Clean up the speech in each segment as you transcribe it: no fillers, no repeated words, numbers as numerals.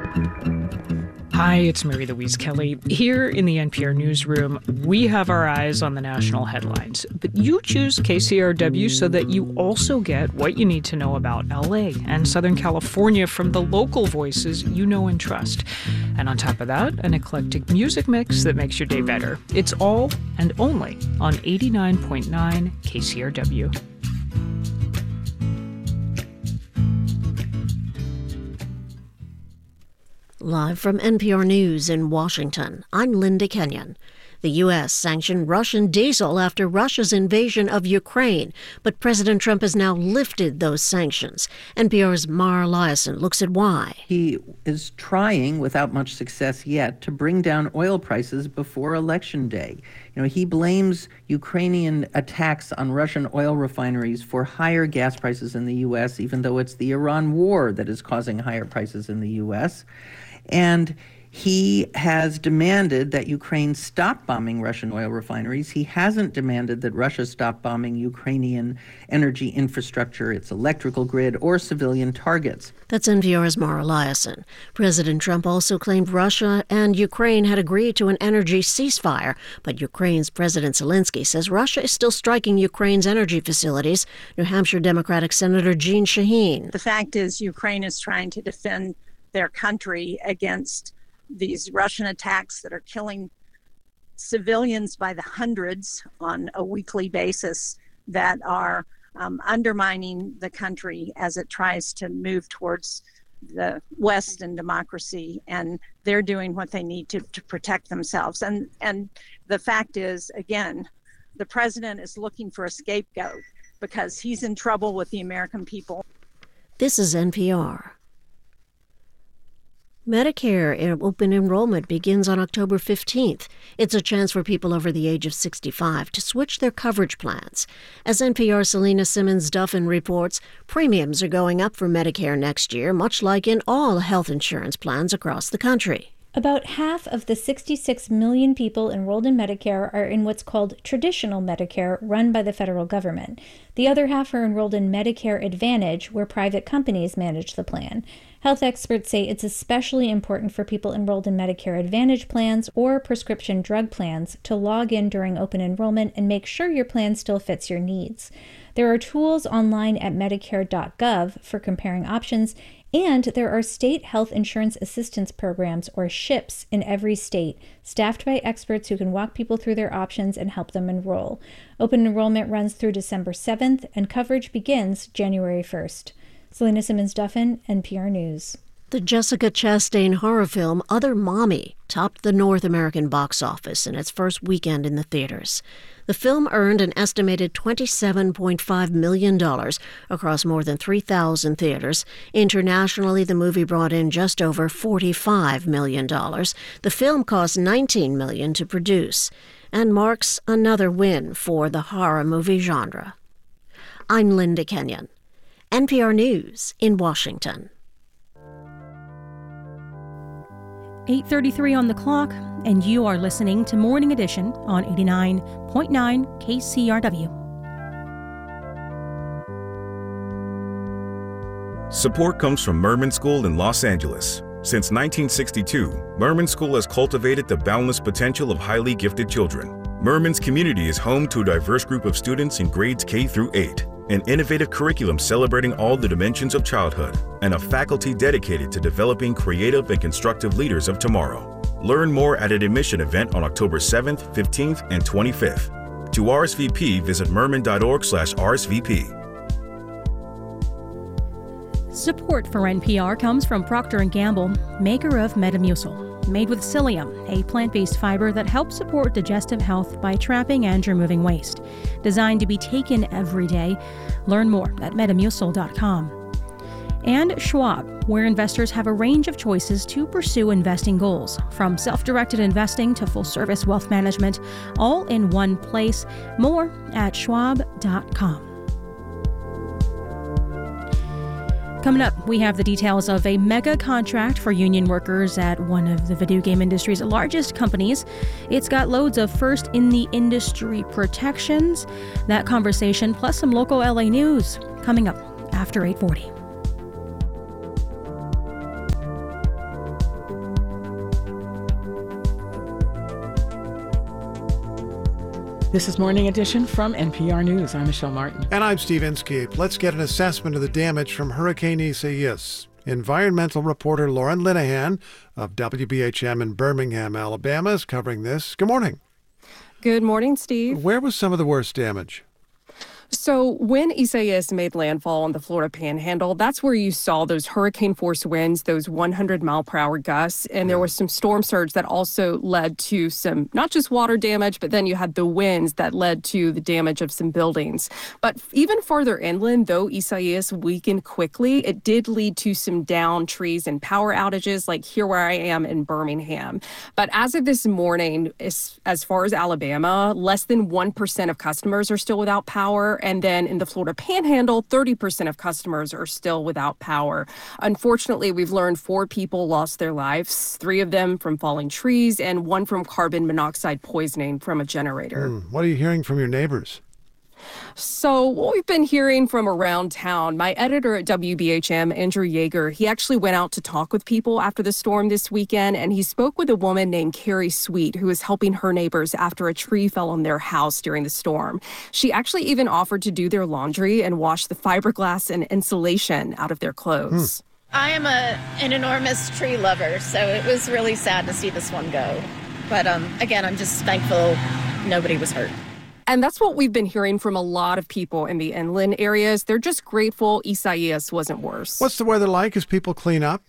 Hi, it's Mary Louise Kelly. Here in the NPR newsroom, we have our eyes on the national headlines, but you choose KCRW so that you also get what you need to know about LA and Southern California from the local voices you know and trust. And on top of that, an eclectic music mix that makes your day better. It's all and only on 89.9 KCRW. Live from NPR News in Washington, I'm Linda Kenyon. The U.S. sanctioned Russian diesel after Russia's invasion of Ukraine, but President Trump has now lifted those sanctions. NPR's Mara Liasson looks at why. He is trying, without much success yet, to bring down oil prices before Election Day. He blames Ukrainian attacks on Russian oil refineries for higher gas prices in the U.S., even though it's the Iran war that is causing higher prices in the U.S., and he has demanded that Ukraine stop bombing Russian oil refineries. He hasn't demanded that Russia stop bombing Ukrainian energy infrastructure, its electrical grid, or civilian targets. That's NPR's Mara Liasson. President Trump also claimed Russia and Ukraine had agreed to an energy ceasefire, but Ukraine's President Zelensky says Russia is still striking Ukraine's energy facilities. New Hampshire Democratic Senator Jeanne Shaheen. The fact is, Ukraine is trying to defend their country against these Russian attacks that are killing civilians by the hundreds on a weekly basis, that are undermining the country as it tries to move towards the West and democracy, and they're doing what they need to protect themselves. And the fact is, again, the president is looking for a scapegoat because he's in trouble with the American people. This is NPR. Medicare open enrollment begins on October 15th. It's a chance for people over the age of 65 to switch their coverage plans. As NPR's Selena Simmons-Duffin reports, premiums are going up for Medicare next year, much like in all health insurance plans across the country. About half of the 66 million people enrolled in Medicare are in what's called traditional Medicare, run by the federal government. The other half are enrolled in Medicare Advantage, where private companies manage the plan. Health experts say it's especially important for people enrolled in Medicare Advantage plans or prescription drug plans to log in during open enrollment and make sure your plan still fits your needs. There are tools online at Medicare.gov for comparing options, and there are state health insurance assistance programs, or SHIPs, in every state, staffed by experts who can walk people through their options and help them enroll. Open enrollment runs through December 7th, and coverage begins January 1st. Selena Simmons-Duffin, NPR News. The Jessica Chastain horror film Other Mommy topped the North American box office in its first weekend in the theaters. The film earned an estimated $27.5 million across more than 3,000 theaters. Internationally, the movie brought in just over $45 million. The film cost $19 million to produce and marks another win for the horror movie genre. I'm Linda Kenyon, NPR News in Washington. 8:33 on the clock, and you are listening to Morning Edition on 89.9 KCRW. Support comes from Merman School in Los Angeles. Since 1962, Merman School has cultivated the boundless potential of highly gifted children. Merman's community is home to a diverse group of students in grades K through 8, an innovative curriculum celebrating all the dimensions of childhood, and a faculty dedicated to developing creative and constructive leaders of tomorrow. Learn more at an admission event on October 7th, 15th, and 25th. To RSVP, visit merman.org/RSVP. Support for NPR comes from Procter & Gamble, maker of Metamucil. Made with psyllium, a plant-based fiber that helps support digestive health by trapping and removing waste. Designed to be taken every day. Learn more at metamucil.com. And Schwab, where investors have a range of choices to pursue investing goals, from self-directed investing to full-service wealth management, all in one place. More at schwab.com. Coming up, we have the details of a mega contract for union workers at one of the video game industry's largest companies. It's got loads of first-in-the-industry protections. That conversation, plus some local LA news, coming up after 8:40. This is Morning Edition from NPR News. I'm Michelle Martin. And I'm Steve Inskeep. Let's get an assessment of the damage from Hurricane Isaias. Environmental reporter Lauren Linehan of WBHM in Birmingham, Alabama, is covering this. Good morning. Good morning, Steve. Where was some of the worst damage? So when Isaias made landfall on the Florida Panhandle, that's where you saw those hurricane-force winds, those 100-mile-per-hour gusts, and there was some storm surge that also led to some, not just water damage, but then you had the winds that led to the damage of some buildings. But even farther inland, though Isaias weakened quickly, it did lead to some downed trees and power outages, like here where I am in Birmingham. But as of this morning, as far as Alabama, less than 1% of customers are still without power. And then in the Florida Panhandle, 30% of customers are still without power. Unfortunately, we've learned 4 people lost their lives, 3 of them from falling trees and 1 from carbon monoxide poisoning from a generator. What are you hearing from your neighbors? So what we've been hearing from around town, my editor at WBHM, Andrew Yeager, he actually went out to talk with people after the storm this weekend, and he spoke with a woman named Carrie Sweet, who is helping her neighbors after a tree fell on their house during the storm. She actually even offered to do their laundry and wash the fiberglass and insulation out of their clothes. I am an enormous tree lover, so it was really sad to see this one go. But again, I'm just thankful nobody was hurt. And that's what we've been hearing from a lot of people in the inland areas. They're just grateful Isaias wasn't worse. What's the weather like as people clean up?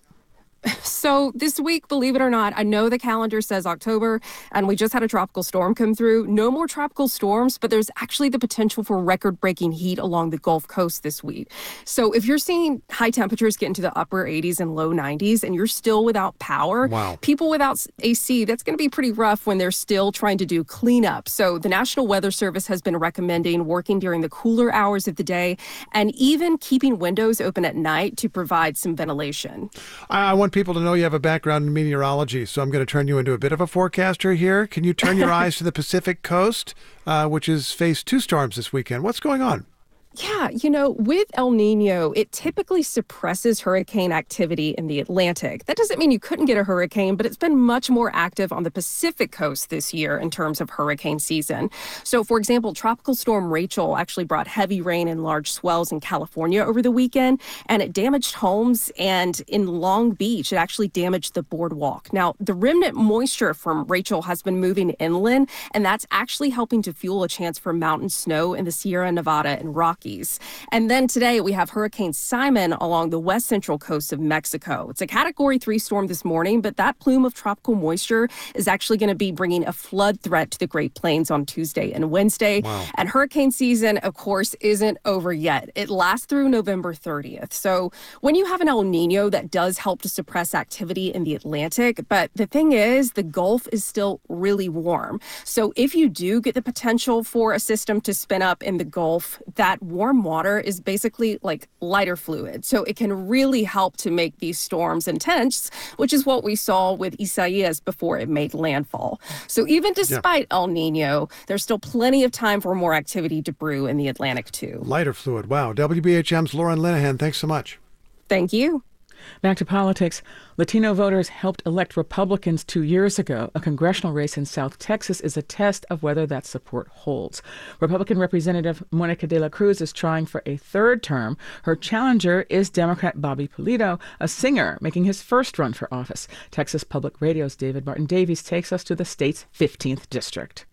So this week, believe it or not, I know the calendar says October, and we just had a tropical storm come through. No more tropical storms, but there's actually the potential for record-breaking heat along the Gulf Coast this week. So if you're seeing high temperatures get into the upper 80s and low 90s, and you're still without power, people without AC, that's going to be pretty rough when they're still trying to do cleanup. So the National Weather Service has been recommending working during the cooler hours of the day and even keeping windows open at night to provide some ventilation. I want people to know you have a background in meteorology, so I'm going to turn you into a bit of a forecaster here. Can you turn your eyes to the Pacific coast, which has faced 2 storms this weekend? What's going on? Yeah, with El Nino, it typically suppresses hurricane activity in the Atlantic. That doesn't mean you couldn't get a hurricane, but it's been much more active on the Pacific coast this year in terms of hurricane season. So, for example, Tropical Storm Rachel actually brought heavy rain and large swells in California over the weekend, and it damaged homes. And in Long Beach, it actually damaged the boardwalk. Now, the remnant moisture from Rachel has been moving inland, and that's actually helping to fuel a chance for mountain snow in the Sierra Nevada and Rockies. And then today we have Hurricane Simon along the west central coast of Mexico. It's a Category 3 storm this morning, but that plume of tropical moisture is actually going to be bringing a flood threat to the Great Plains on Tuesday and Wednesday. And hurricane season, of course, isn't over yet. It lasts through November 30th. So when you have an El Nino, that does help to suppress activity in the Atlantic. But the thing is, the Gulf is still really warm. So if you do get the potential for a system to spin up in the Gulf, that warm water is basically like lighter fluid. So it can really help to make these storms intense, which is what we saw with Isaias before it made landfall. So even despite El Nino, there's still plenty of time for more activity to brew in the Atlantic too. Lighter fluid. Wow. WBHM's Lauren Linehan, thanks so much. Thank you. Back to politics. Latino voters helped elect Republicans 2 years ago. A congressional race in South Texas is a test of whether that support holds. Republican Representative Monica de la Cruz is trying for a 3rd term. Her challenger is Democrat Bobby Pulido, a singer making his first run for office. Texas Public Radio's David Martin Davies takes us to the state's 15th district.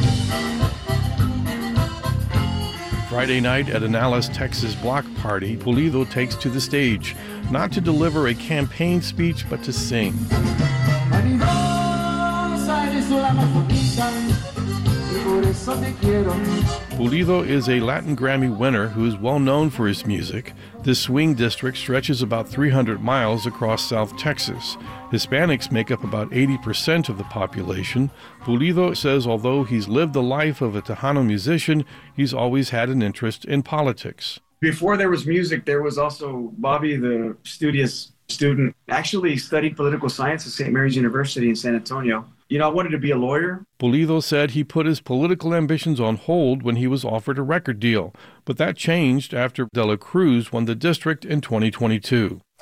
Friday night at an Alice, Texas block party, Pulido takes to the stage, not to deliver a campaign speech, but to sing. Pulido is a Latin Grammy winner who is well known for his music. This swing district stretches about 300 miles across South Texas. Hispanics make up about 80% of the population. Pulido says although he's lived the life of a Tejano musician, he's always had an interest in politics. Before there was music, there was also Bobby, the studious student, actually studied political science at St. Mary's University in San Antonio. I wanted to be a lawyer. Pulido said he put his political ambitions on hold when he was offered a record deal, but that changed after De La Cruz won the district in 2022.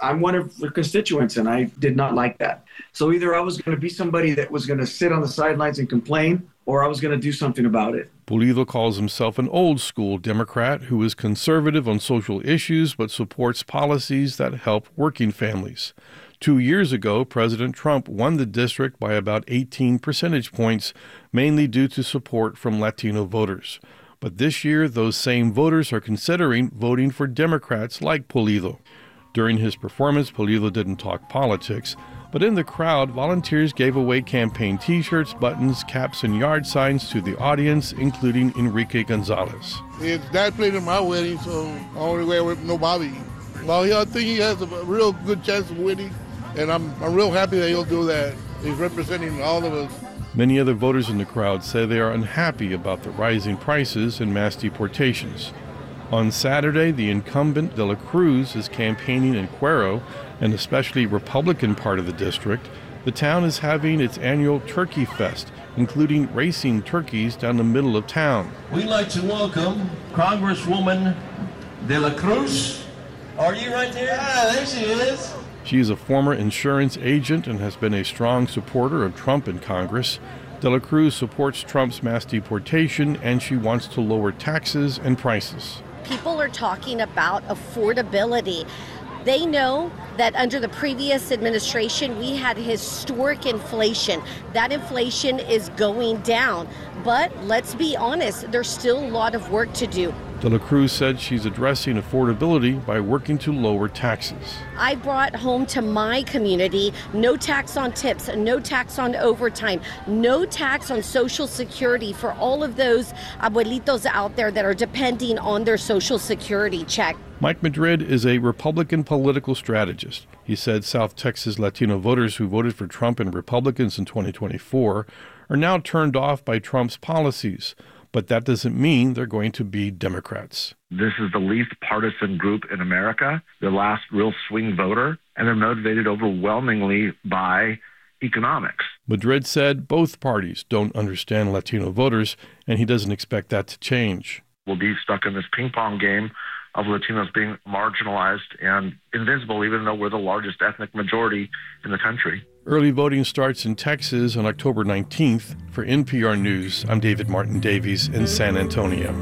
I'm one of the constituents, and I did not like that. So either I was going to be somebody that was going to sit on the sidelines and complain, or I was going to do something about it. Pulido calls himself an old-school Democrat who is conservative on social issues but supports policies that help working families. 2 years ago, President Trump won the district by about 18 percentage points, mainly due to support from Latino voters. But this year, those same voters are considering voting for Democrats like Pulido. During his performance, Pulido didn't talk politics, but in the crowd, volunteers gave away campaign T-shirts, buttons, caps, and yard signs to the audience, including Enrique Gonzalez. His dad played in my wedding, so I only wear with no Bobby. Well, I think he has a real good chance of winning, and I'm real happy that he'll do that. He's representing all of us. Many other voters in the crowd say they are unhappy about the rising prices and mass deportations. On Saturday, the incumbent De La Cruz is campaigning in Cuero, an especially Republican part of the district. The town is having its annual Turkey Fest, including racing turkeys down the middle of town. We'd like to welcome Congresswoman De La Cruz. Are you right there? Ah, there she is. She is a former insurance agent and has been a strong supporter of Trump in Congress. De La Cruz supports Trump's mass deportation, and she wants to lower taxes and prices. People are talking about affordability. They know that under the previous administration, we had historic inflation. That inflation is going down. But let's be honest, there's still a lot of work to do. De La Cruz said she's addressing affordability by working to lower taxes. I brought home to my community no tax on tips, no tax on overtime, no tax on Social Security for all of those abuelitos out there that are depending on their Social Security check. Mike Madrid is a Republican political strategist. He said South Texas Latino voters who voted for Trump and Republicans in 2024 are now turned off by Trump's policies. But that doesn't mean they're going to be Democrats. This is the least partisan group in America, the last real swing voter, and they're motivated overwhelmingly by economics. Madrid said both parties don't understand Latino voters, and he doesn't expect that to change. We'll be stuck in this ping pong game of Latinos being marginalized and invisible, even though we're the largest ethnic majority in the country. Early voting starts in Texas on October 19th. For NPR News, I'm David Martin Davies in San Antonio.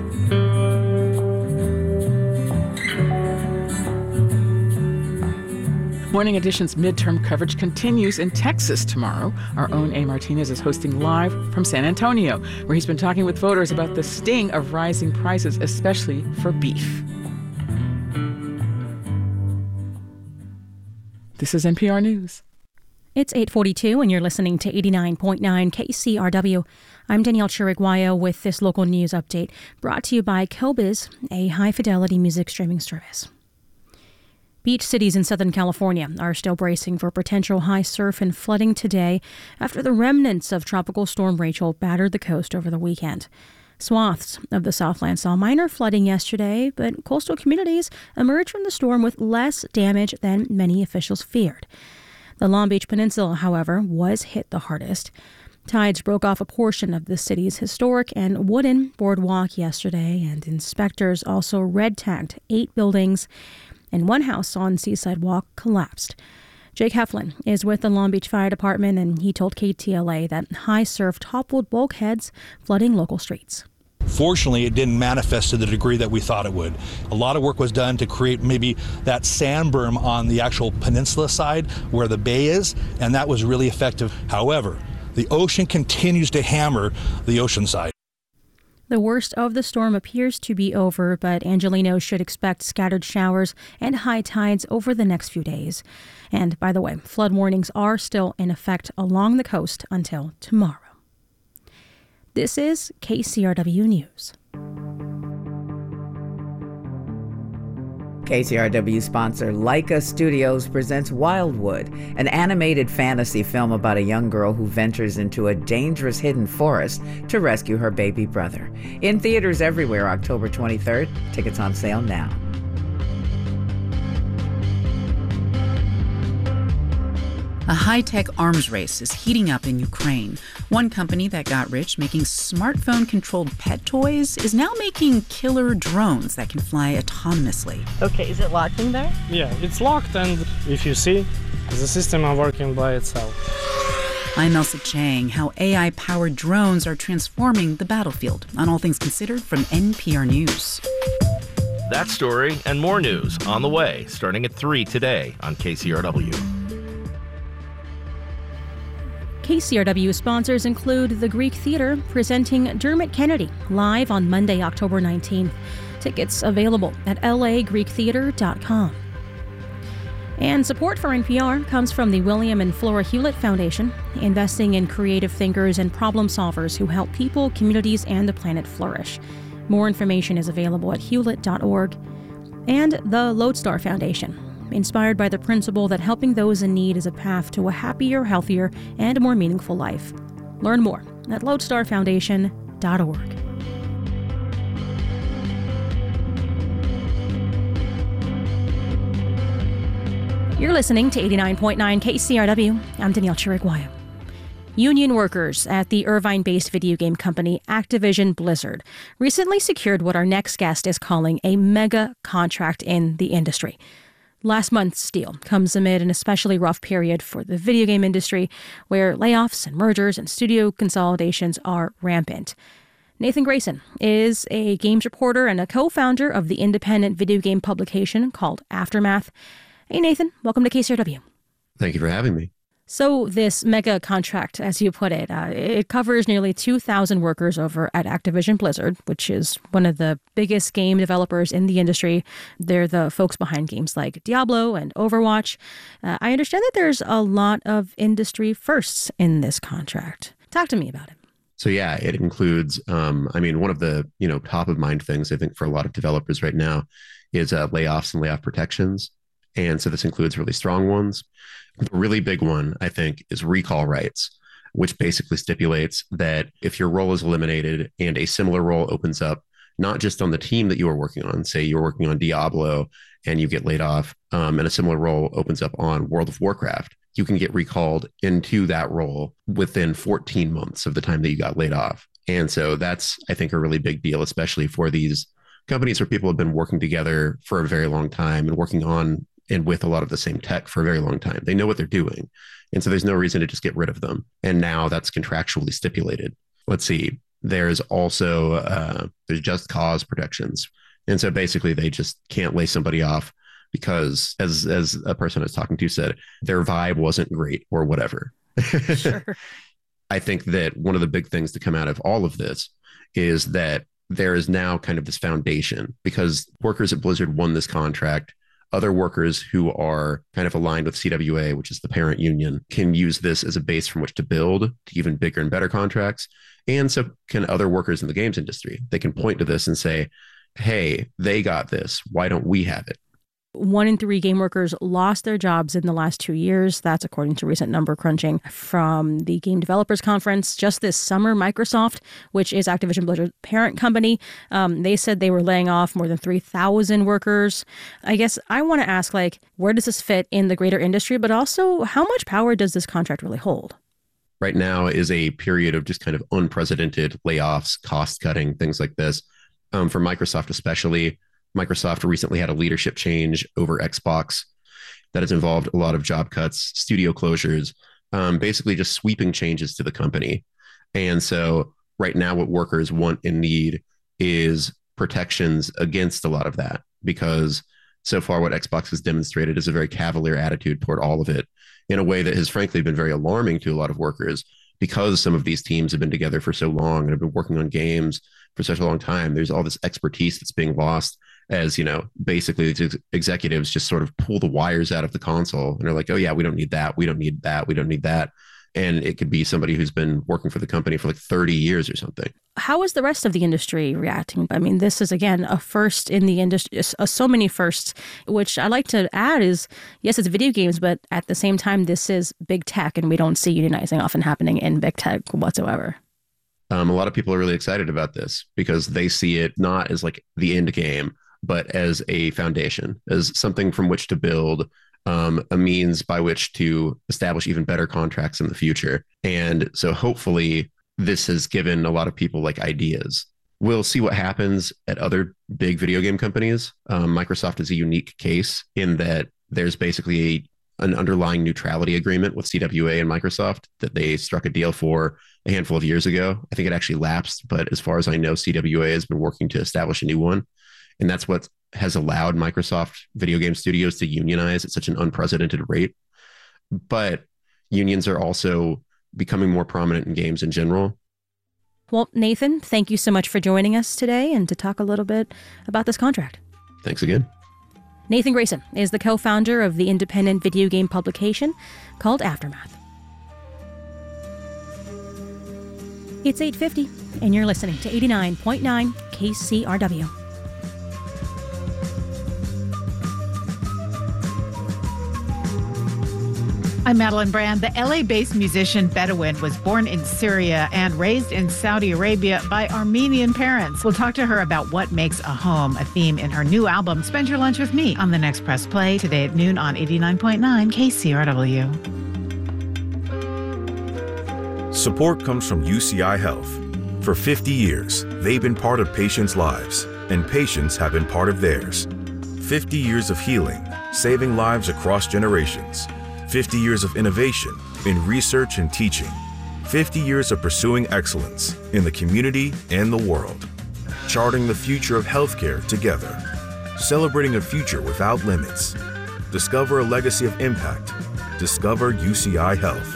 Morning Edition's midterm coverage continues in Texas tomorrow. Our own A. Martinez is hosting live from San Antonio, where he's been talking with voters about the sting of rising prices, especially for beef. This is NPR News. It's 8:42 and you're listening to 89.9 KCRW. I'm Danielle Chiriguayo with this local news update brought to you by Qobuz, a high-fidelity music streaming service. Beach cities in Southern California are still bracing for potential high surf and flooding today after the remnants of Tropical Storm Rachel battered the coast over the weekend. Swaths of the Southland saw minor flooding yesterday, but coastal communities emerged from the storm with less damage than many officials feared. The Long Beach Peninsula, however, was hit the hardest. Tides broke off a portion of the city's historic and wooden boardwalk yesterday, and inspectors also red-tagged 8 buildings, and one house on Seaside Walk collapsed. Jake Heflin is with the Long Beach Fire Department, and he told KTLA that high surf toppled bulkheads, flooding local streets. Fortunately, it didn't manifest to the degree that we thought it would. A lot of work was done to create maybe that sand berm on the actual peninsula side where the bay is, and that was really effective. However, the ocean continues to hammer the ocean side. The worst of the storm appears to be over, but Angelenos should expect scattered showers and high tides over the next few days. And by the way, flood warnings are still in effect along the coast until tomorrow. This is KCRW News. KCRW sponsor Leica Studios presents Wildwood, an animated fantasy film about a young girl who ventures into a dangerous hidden forest to rescue her baby brother. In theaters everywhere October 23rd. Tickets on sale now. A high-tech arms race is heating up in Ukraine. One company that got rich making smartphone-controlled pet toys is now making killer drones that can fly autonomously. Okay, is it locked in there? Yeah, it's locked and If you see, the system are working by itself. I'm Elsa Chang. How AI-powered drones are transforming the battlefield on All Things Considered from NPR News. That story and more news on the way, starting at 3 today on KCRW. KCRW sponsors include the Greek Theater presenting Dermot Kennedy live on Monday, October 19th. Tickets available at lagreektheater.com. And support for NPR comes from the William and Flora Hewlett Foundation, investing in creative thinkers and problem solvers who help people, communities, and the planet flourish. More information is available at hewlett.org. And the Lodestar Foundation, inspired by the principle that helping those in need is a path to a happier, healthier, and more meaningful life. Learn more at lodestarfoundation.org. You're listening to 89.9 KCRW. I'm Danielle Chiriguayo. Union workers at the Irvine-based video game company Activision Blizzard recently secured what our next guest is calling a mega contract in the industry. Last month's deal comes amid an especially rough period for the video game industry, where layoffs and mergers and studio consolidations are rampant. Nathan Grayson is a games reporter and a co-founder of the independent video game publication called Aftermath. Hey, Nathan, welcome to KCRW. Thank you for having me. So this mega contract, as you put it, it covers nearly 2,000 workers over at Activision Blizzard, which is one of the biggest game developers in the industry. They're the folks behind games like Diablo and Overwatch. I understand that there's a lot of industry firsts in this contract. Talk to me about it. So yeah, it includes, one of the, top of mind things I think for a lot of developers right now is layoffs and layoff protections. And so this includes really strong ones. The really big one, I think, is recall rights, which basically stipulates that if your role is eliminated and a similar role opens up, not just on the team that you are working on, say you're working on Diablo and you get laid off, and a similar role opens up on World of Warcraft, you can get recalled into that role within 14 months of the time that you got laid off. And so that's, I think, a really big deal, especially for these companies where people have been working together for a very long time and working on and with a lot of the same tech for a very long time. They know what they're doing. And so there's no reason to just get rid of them. And now that's contractually stipulated. Let's see. There's also, there's just cause protections. And so basically they just can't lay somebody off because, as a person I was talking to said, their vibe wasn't great or whatever. Sure. I think that one of the big things to come out of all of this is that there is now kind of this foundation, because workers at Blizzard won this contract. Other workers who are kind of aligned with CWA, which is the parent union, can use this as a base from which to build to even bigger and better contracts. And so can other workers in the games industry. They can point to this and say, hey, they got this. Why don't we have it? 1 in 3 game workers lost their jobs in the last 2 years. That's according to recent number crunching from the Game Developers Conference. Just this summer, Microsoft, which is Activision Blizzard's parent company, they said they were laying off more than 3,000 workers. I guess I want to ask, where does this fit in the greater industry, but also how much power does this contract really hold? Right now is a period of just kind of unprecedented layoffs, cost cutting, things like this. For Microsoft especially, Microsoft recently had a leadership change over Xbox that has involved a lot of job cuts, studio closures, basically just sweeping changes to the company. And so right now what workers want and need is protections against a lot of that, because so far what Xbox has demonstrated is a very cavalier attitude toward all of it in a way that has frankly been very alarming to a lot of workers, because some of these teams have been together for so long and have been working on games for such a long time. There's all this expertise that's being lost as, basically the executives just sort of pull the wires out of the console and are like, oh yeah, we don't need that. We don't need that. We don't need that. And it could be somebody who's been working for the company for 30 years or something. How is the rest of the industry reacting? I mean, this is, again, a first in the industry, so many firsts, which I like to add is, yes, it's video games, but at the same time, this is big tech, and we don't see unionizing often happening in big tech whatsoever. A lot of people are really excited about this because they see it not as the end game, but as a foundation, as something from which to build, a means by which to establish even better contracts in the future. And so hopefully this has given a lot of people ideas. We'll see what happens at other big video game companies. Microsoft is a unique case in that there's basically an underlying neutrality agreement with CWA and Microsoft that they struck a deal for a handful of years ago. I think it actually lapsed, but as far as I know, CWA has been working to establish a new one. And that's what has allowed Microsoft video game studios to unionize at such an unprecedented rate. But unions are also becoming more prominent in games in general. Well, Nathan, thank you so much for joining us today and to talk a little bit about this contract. Thanks again. Nathan Grayson is the co-founder of the independent video game publication called Aftermath. It's 8:50, and you're listening to 89.9 KCRW. I'm Madeline Brand. The LA-based musician Bedouin was born in Syria and raised in Saudi Arabia by Armenian parents. We'll talk to her about what makes a home, a theme in her new album, Spend Your Lunch With Me, on the next Press Play today at noon on 89.9 KCRW. Support comes from UCI Health. For 50 years, they've been part of patients' lives, and patients have been part of theirs. 50 years of healing, saving lives across generations. 50 years of innovation in research and teaching. 50 years of pursuing excellence in the community and the world. Charting the future of healthcare together. Celebrating a future without limits. Discover a legacy of impact. Discover UCI Health.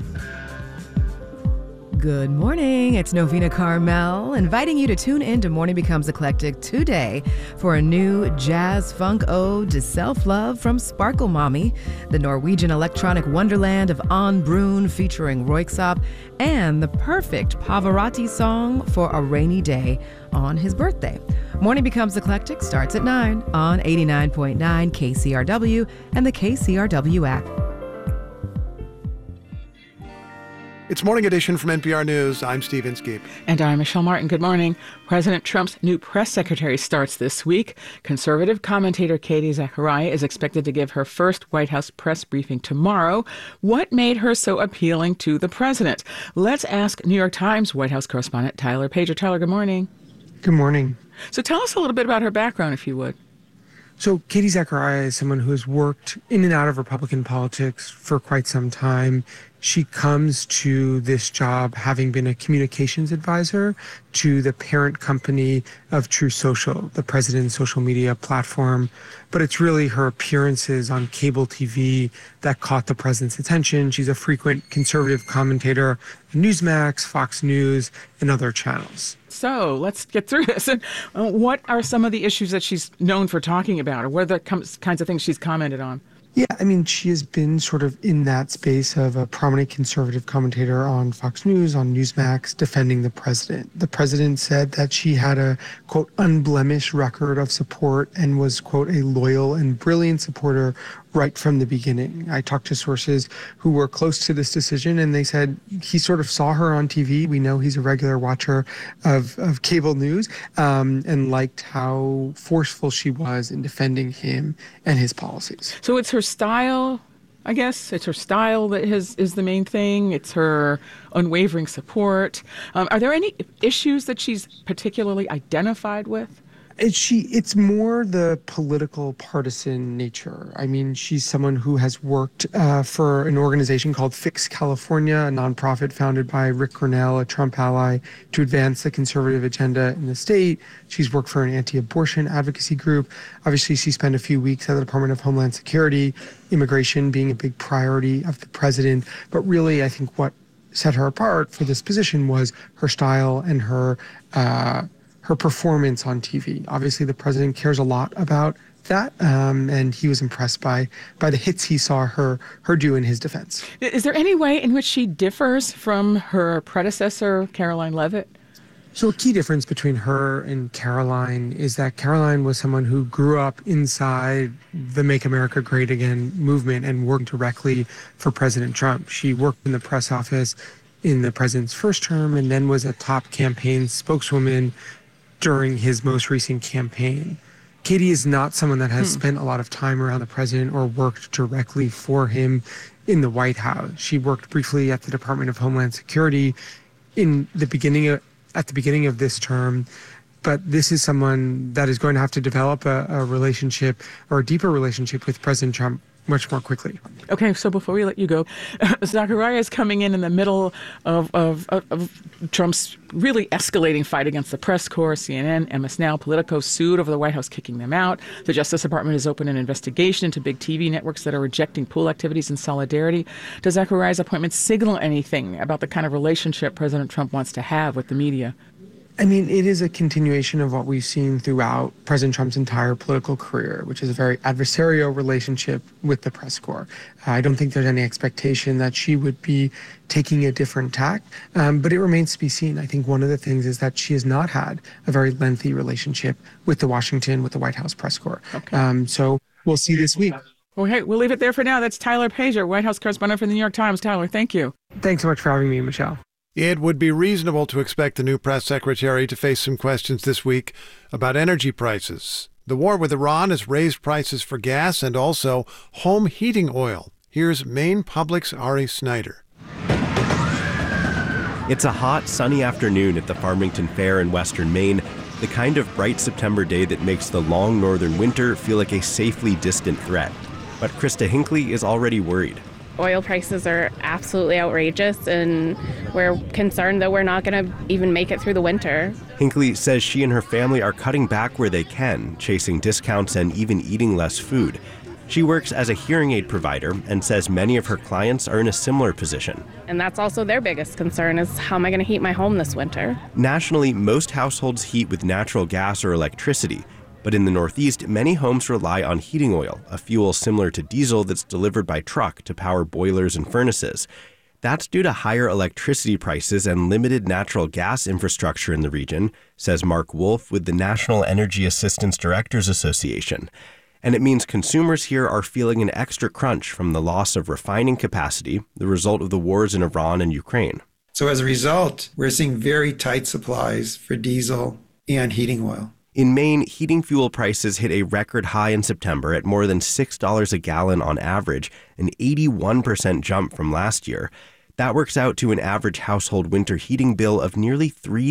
Good morning, it's Novena Carmel, inviting you to tune in to Morning Becomes Eclectic today for a new jazz funk ode to self-love from Sparkle Mommy, the Norwegian electronic wonderland of On Brun featuring Röyksopp, and the perfect Pavarotti song for a rainy day on his birthday. Morning Becomes Eclectic starts at 9 on 89.9 KCRW and the KCRW app. It's Morning Edition from NPR News. I'm Steve Inskeep. And I'm Michelle Martin. Good morning. President Trump's new press secretary starts this week. Conservative commentator Katie Zachariah is expected to give her first White House press briefing tomorrow. What made her so appealing to the president? Let's ask New York Times White House correspondent Tyler Pager. Tyler, good morning. Good morning. So tell us a little bit about her background, if you would. So Katie Zachariah is someone who has worked in and out of Republican politics for quite some time. She comes to this job having been a communications advisor to the parent company of Truth Social, the president's social media platform. But it's really her appearances on cable TV that caught the president's attention. She's a frequent conservative commentator on Newsmax, Fox News, and other channels. So let's get through this. And what are some of the issues that she's known for talking about, or what are the kinds of things she's commented on? Yeah, I mean, she has been sort of in that space of a prominent conservative commentator on Fox News, on Newsmax, defending the president. The president said that she had a, quote, unblemished record of support and was, quote, a loyal and brilliant supporter right from the beginning. I talked to sources who were close to this decision, and they said he sort of saw her on TV. We know he's a regular watcher of cable news, and liked how forceful she was in defending him and his policies. So it's her style, I guess. It's her style that is the main thing. It's her unwavering support. Are there any issues that she's particularly identified with? It's more the political partisan nature. I mean, she's someone who has worked for an organization called Fix California, a nonprofit founded by Rick Grenell, a Trump ally, to advance the conservative agenda in the state. She's worked for an anti-abortion advocacy group. Obviously, she spent a few weeks at the Department of Homeland Security, immigration being a big priority of the president. But really, I think what set her apart for this position was her style and her performance on TV. Obviously, the president cares a lot about that, and he was impressed by the hits he saw her do in his defense. Is there any way in which she differs from her predecessor, Caroline Leavitt? So a key difference between her and Caroline is that Caroline was someone who grew up inside the Make America Great Again movement and worked directly for President Trump. She worked in the press office in the president's first term and then was a top campaign spokeswoman during his most recent campaign. Katie is not someone that has spent a lot of time around the president or worked directly for him in the White House. She worked briefly at the Department of Homeland Security at the beginning of this term, but this is someone that is going to have to develop a relationship or a deeper relationship with President Trump much more quickly. Okay, so before we let you go, Zachariah is coming in the middle of Trump's really escalating fight against the press corps. CNN, MS Now, Politico sued over the White House kicking them out. The Justice Department has opened an investigation into big TV networks that are rejecting pool activities in solidarity. Does Zachariah's appointment signal anything about the kind of relationship President Trump wants to have with the media? I mean, it is a continuation of what we've seen throughout President Trump's entire political career, which is a very adversarial relationship with the press corps. I don't think there's any expectation that she would be taking a different tack, but it remains to be seen. I think one of the things is that she has not had a very lengthy relationship with the White House press corps. Okay. So we'll see this week. Okay, we'll leave it there for now. That's Tyler Pager, White House correspondent for the New York Times. Tyler, thank you. Thanks so much for having me, Michelle. It would be reasonable to expect the new press secretary to face some questions this week about energy prices. The war with Iran has raised prices for gas and also home heating oil. Here's Maine Public's Ari Snyder. It's a hot, sunny afternoon at the Farmington Fair in western Maine, the kind of bright September day that makes the long northern winter feel like a safely distant threat. But Krista Hinckley is already worried. Oil prices are absolutely outrageous, and we're concerned that we're not going to even make it through the winter. Hinckley says she and her family are cutting back where they can, chasing discounts and even eating less food. She works as a hearing aid provider and says many of her clients are in a similar position. And that's also their biggest concern is, how am I going to heat my home this winter? Nationally, most households heat with natural gas or electricity. But in the Northeast, many homes rely on heating oil, a fuel similar to diesel that's delivered by truck to power boilers and furnaces. That's due to higher electricity prices and limited natural gas infrastructure in the region, says Mark Wolf with the National Energy Assistance Directors Association. And it means consumers here are feeling an extra crunch from the loss of refining capacity, the result of the wars in Iran and Ukraine. So as a result, we're seeing very tight supplies for diesel and heating oil. In Maine, heating fuel prices hit a record high in September at more than $6 a gallon on average, an 81% jump from last year. That works out to an average household winter heating bill of nearly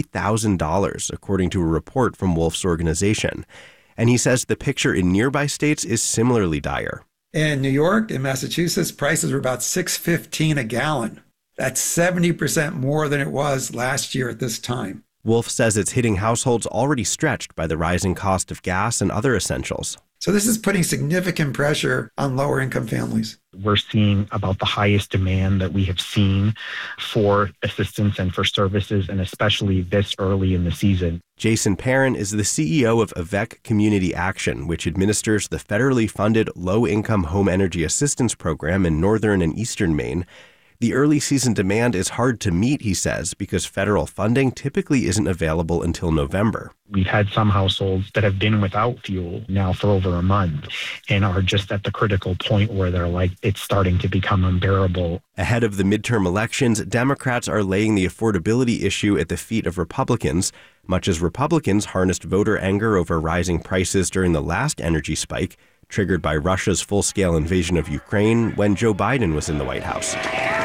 $3,000, according to a report from Wolf's organization. And he says the picture in nearby states is similarly dire. In New York and Massachusetts, prices were about $6.15 a gallon. That's 70% more than it was last year at this time. Wolf says it's hitting households already stretched by the rising cost of gas and other essentials. So this is putting significant pressure on lower income families. We're seeing about the highest demand that we have seen for assistance and for services, and especially this early in the season. Jason Perrin is the CEO of Avec Community Action, which administers the federally funded low-income home energy assistance program in northern and eastern Maine. The early season demand is hard to meet, he says, because federal funding typically isn't available until November. We've had some households that have been without fuel now for over a month and are just at the critical point where they're like, it's starting to become unbearable. Ahead of the midterm elections, Democrats are laying the affordability issue at the feet of Republicans, much as Republicans harnessed voter anger over rising prices during the last energy spike, triggered by Russia's full-scale invasion of Ukraine when Joe Biden was in the White House.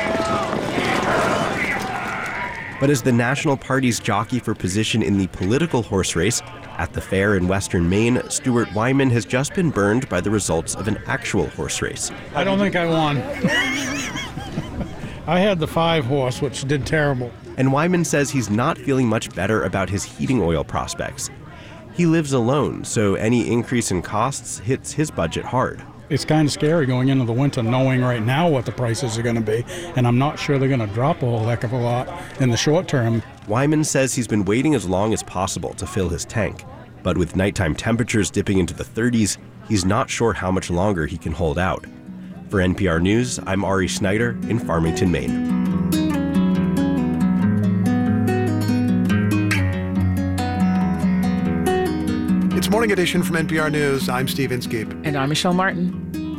But as the national parties jockey for position in the political horse race, at the fair in western Maine, Stuart Wyman has just been burned by the results of an actual horse race. I don't think I won. I had the 5-horse, which did terrible. And Wyman says he's not feeling much better about his heating oil prospects. He lives alone, so any increase in costs hits his budget hard. It's kind of scary going into the winter knowing right now what the prices are going to be, and I'm not sure they're going to drop a whole heck of a lot in the short term. Wyman says he's been waiting as long as possible to fill his tank, but with nighttime temperatures dipping into the 30s, he's not sure how much longer he can hold out. For NPR News, I'm Ari Snyder in Farmington, Maine. It's Morning Edition from NPR News. I'm Steve Inskeep. And I'm Michelle Martin.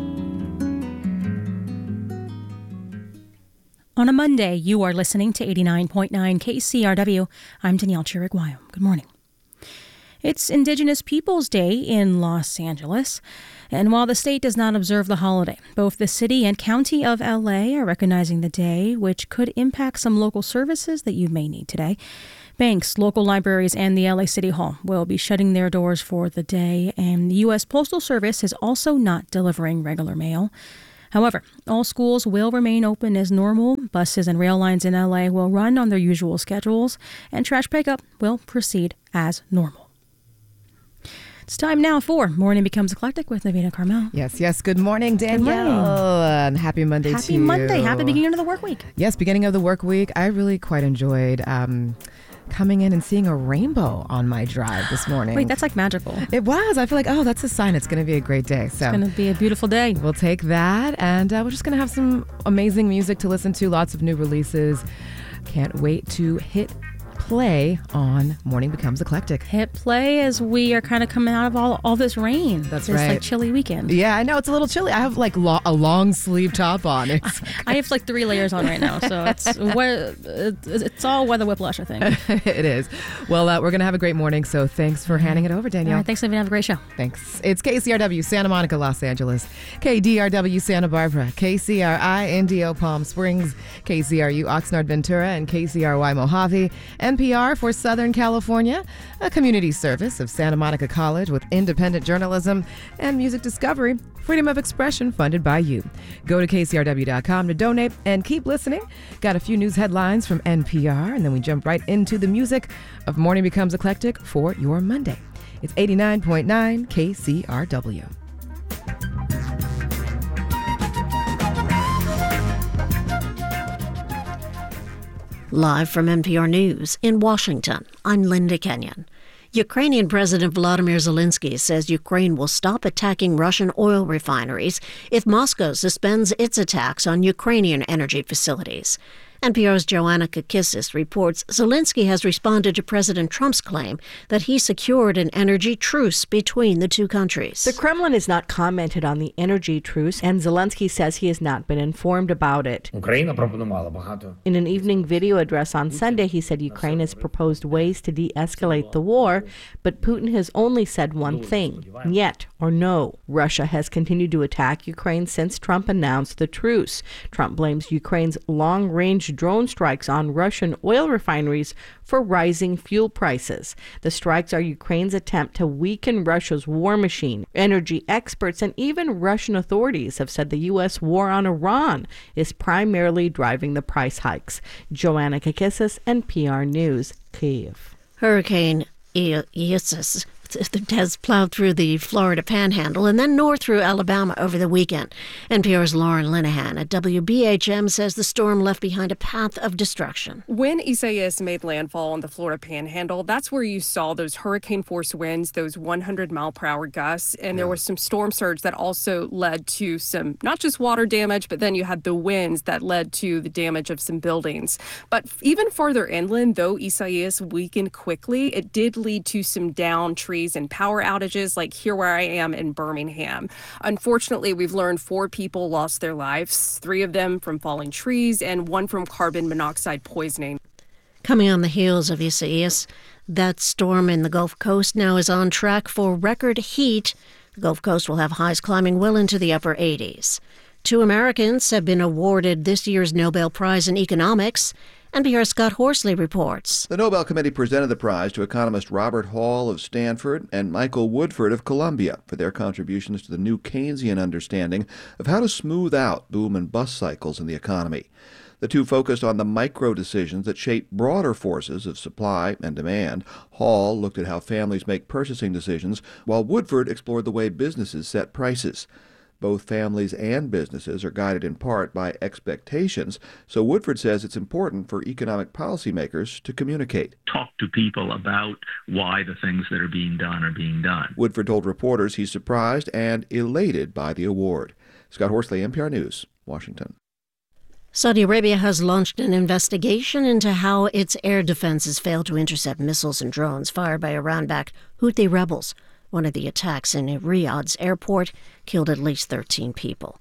On a Monday, you are listening to 89.9 KCRW. I'm Danielle Chiriguayo. Good morning. It's Indigenous Peoples Day in Los Angeles. And while the state does not observe the holiday, both the city and county of LA are recognizing the day, which could impact some local services that you may need today. Banks, local libraries, and the LA City Hall will be shutting their doors for the day, and the U.S. Postal Service is also not delivering regular mail. However, all schools will remain open as normal. Buses and rail lines in LA will run on their usual schedules, and trash pickup will proceed as normal. It's time now for Morning Becomes Eclectic with Navina Carmel. Yes. Good morning, Danielle. Good morning. And happy Monday to you. Happy Monday. Happy beginning of the work week. Yes, beginning of the work week. I really quite enjoyed coming in and seeing a rainbow on my drive this morning. Wait, that's like magical. It was. I feel like, that's a sign it's going to be a great day. So it's going to be a beautiful day. We'll take that, and we're just going to have some amazing music to listen to, lots of new releases. Can't wait to hit play on Morning Becomes Eclectic. Hit play as we are kind of coming out of all this rain. That's right. It's like chilly weekend. Yeah, I know. It's a little chilly. I have like a long sleeve top on. I have like 3 layers on right now, so it's all weather whiplash, I think. It is. Well, we're going to have a great morning, so thanks for handing it over, Danielle. All right, thanks, Navina. Have a great show. Thanks. It's KCRW, Santa Monica, Los Angeles, KDRW, Santa Barbara, KCRI, Indio, Palm Springs, KCRU, Oxnard, Ventura, and KCRY, Mojave, NPR for Southern California, a community service of Santa Monica College with independent journalism and music discovery, freedom of expression funded by you. Go to kcrw.com to donate and keep listening. Got a few news headlines from NPR, and then we jump right into the music of Morning Becomes Eclectic for your Monday. It's 89.9 KCRW. Live from NPR News in Washington, I'm Linda Kenyon. Ukrainian President Volodymyr Zelensky says Ukraine will stop attacking Russian oil refineries if Moscow suspends its attacks on Ukrainian energy facilities. NPR's Joanna Kakissis reports Zelensky has responded to President Trump's claim that he secured an energy truce between the two countries. The Kremlin has not commented on the energy truce, and Zelensky says he has not been informed about it. In an evening video address on Sunday, he said Ukraine has proposed ways to de-escalate the war, but Putin has only said one thing, yet or no. Russia has continued to attack Ukraine since Trump announced the truce. Trump blames Ukraine's long-range drone strikes on Russian oil refineries for rising fuel prices. The strikes are Ukraine's attempt to weaken Russia's war machine. Energy experts and even Russian authorities have said the U.S. war on Iran is primarily driving the price hikes. Joanna Kakissis, NPR News, Kyiv. Hurricane Isis has plowed through the Florida Panhandle and then north through Alabama over the weekend. NPR's Lauren Linehan at WBHM says the storm left behind a path of destruction. When Isaias made landfall on the Florida Panhandle, that's where you saw those hurricane-force winds, those 100-mile-per-hour gusts, and there was some storm surge that also led to some, not just water damage, but then you had the winds that led to the damage of some buildings. But even farther inland, though Isaias weakened quickly, it did lead to some downed trees and power outages, like here where I am in Birmingham. Unfortunately, we've learned 4 people lost their lives, 3 of them from falling trees and 1 from carbon monoxide poisoning. Coming on the heels of Isaias, that storm in the Gulf Coast now is on track for record heat. The Gulf Coast will have highs climbing well into the upper 80s. 2 Americans have been awarded this year's Nobel Prize in Economics. NPR's Scott Horsley reports. The Nobel Committee presented the prize to economist Robert Hall of Stanford and Michael Woodford of Columbia for their contributions to the new Keynesian understanding of how to smooth out boom and bust cycles in the economy. The two focused on the micro decisions that shape broader forces of supply and demand. Hall looked at how families make purchasing decisions, while Woodford explored the way businesses set prices. Both families and businesses are guided in part by expectations, so Woodford says it's important for economic policymakers to communicate. Talk to people about why the things that are being done. Woodford told reporters he's surprised and elated by the award. Scott Horsley, NPR News, Washington. Saudi Arabia has launched an investigation into how its air defenses failed to intercept missiles and drones fired by Iran-backed Houthi rebels. One of the attacks in Riyadh's airport killed at least 13 people.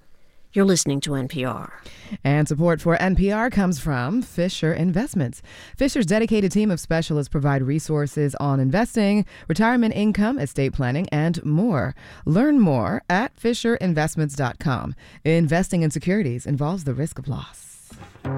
You're listening to NPR. And support for NPR comes from Fisher Investments. Fisher's dedicated team of specialists provide resources on investing, retirement income, estate planning, and more. Learn more at FisherInvestments.com. Investing in securities involves the risk of loss.